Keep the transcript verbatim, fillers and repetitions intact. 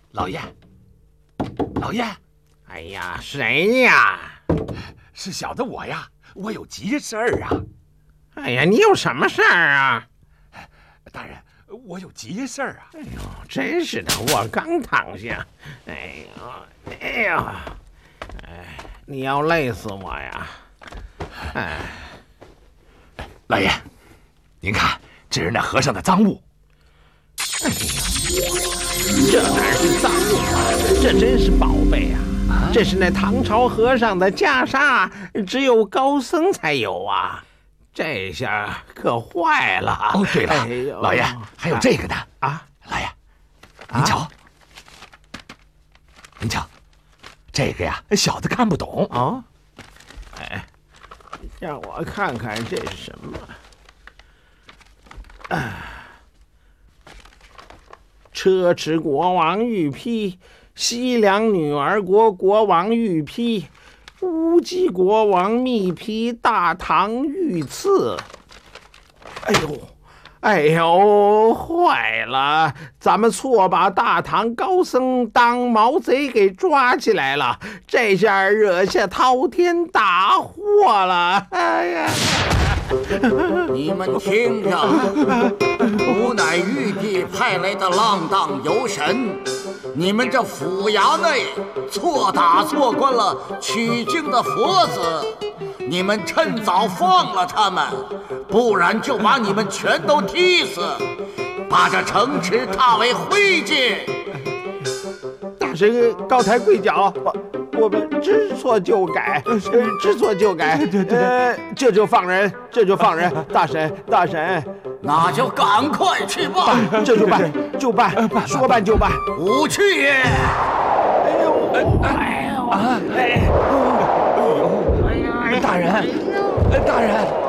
老爷，老爷， 哎呀，谁呀？ 是小的我呀，我有急事儿啊。 哎呀，你有什么事儿啊？ 大人，我有急事儿啊。 哎呦，真是的，我刚躺下。哎呦，哎呦，哎，你要累死我呀！哎， 老爷，您看，这是那和尚的赃物。 哎呀，这哪是赃物啊？这真是宝贝啊！啊，这是那唐朝和尚的袈裟，只有高僧才有啊。这下可坏了！ 哦，对了， 哎呦， 老爷还有这个呢啊！ 老爷，您瞧，啊、您瞧，这个呀，小的看不懂哦。哎，让我看看这是什么？啊，车迟国王御批，西凉女儿国国王御批。乌鸡国王密批大唐御赐。哎呦，哎呦，坏了！咱们错把大唐高僧当毛贼给抓起来了，这下惹下滔天大祸了！哎呀！ 你们听着，吾乃玉帝派来的浪荡游神。你们这府衙内错打错关了取经的佛子，你们趁早放了他们，不然就把你们全都踢死，把这城池踏为灰烬。 大神高抬贵脚，我们知错就改，呃，知错就改。对对对，呃，这就放人，这就放人。大神，大神， 那就赶快去办， 这就办，就办，说办就办。 吾去也。 哎呦，哎呦， 啊，哎，哎呦，大人，大人。